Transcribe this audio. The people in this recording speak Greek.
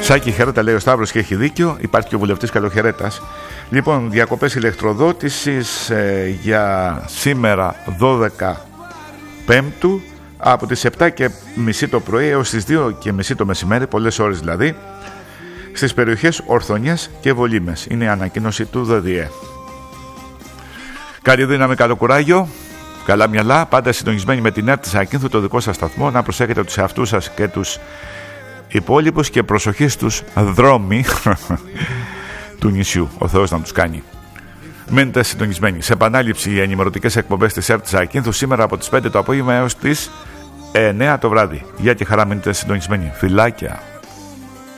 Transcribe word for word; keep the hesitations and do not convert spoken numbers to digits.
Σάκη χαιρέτα, λέει ο Σταύρος και έχει δίκιο. Υπάρχει και ο βουλευτής Καλοχαιρέτας. Λοιπόν, διακοπές ηλεκτροδότησης ε, για σήμερα δώδεκα Πέμπτου από τις επτά και μισή το πρωί έως τις δύο και μισή το μεσημέρι, πολλές ώρες δηλαδή, στις περιοχές Ορθονιάς και Βολήμες. Είναι η ανακοίνωση του ΔΔΕ. Καλή δύναμη, καλό κουράγιο, καλά μυαλά, πάντα συντονισμένοι με την ΕΡΤ της Ακίνθου, το δικό σας σταθμό. Να προσέχετε τους εαυτούς σας και τους υπόλοιπους και προσοχή στους δρόμοι του νησιού. Ο Θεός να τους κάνει. Μείνετε συντονισμένοι. Σε επανάληψη οι ενημερωτικές εκπομπές της ΕΡΤ της Ακίνθου σήμερα από τις πέντε το απόγευμα έως τις εννέα το βράδυ. Γεια και χαρά, μείνετε συντονισμένοι. Φιλάκια.